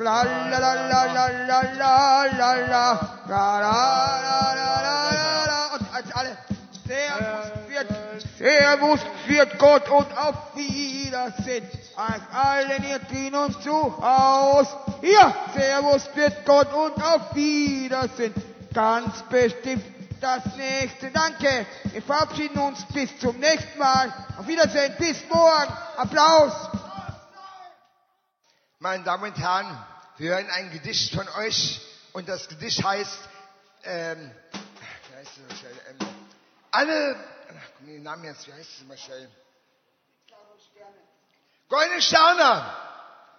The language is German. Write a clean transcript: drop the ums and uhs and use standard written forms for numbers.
la la la la la la la la la. Und als alle Servus wird Gott und auf Wiedersehen. Als alle Niertin und zu Haus. Ja, Servus wird Gott und auf Wiedersehen. Ganz bestimmt das nächste. Danke. Wir verabschieden uns bis zum nächsten Mal. Auf Wiedersehen. Bis morgen. Applaus. Meine Damen und Herren, wir hören ein Gedicht von euch und das Gedicht heißt, wie heißt es mal schnell? Alle, den Namen jetzt, wie heißt es mal schnell? Goldene Sterne.